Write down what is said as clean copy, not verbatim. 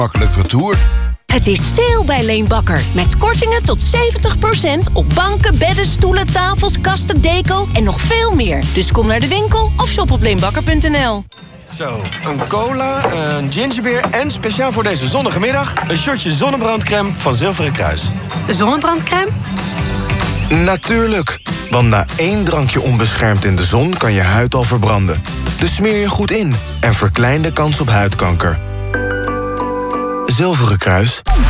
makkelijk retour. Het is sale bij Leenbakker. Met kortingen tot 70% op banken, bedden, stoelen, tafels, kasten, deco en nog veel meer. Dus kom naar de winkel of shop op leenbakker.nl. Zo, een cola, een gingerbeer en speciaal voor deze zonnige middag... een shotje zonnebrandcrème van Zilveren Kruis. Zonnebrandcrème? Natuurlijk, want na 1 drankje onbeschermd in de zon kan je huid al verbranden. Dus smeer je goed in en verklein de kans op huidkanker. Zilveren Kruis.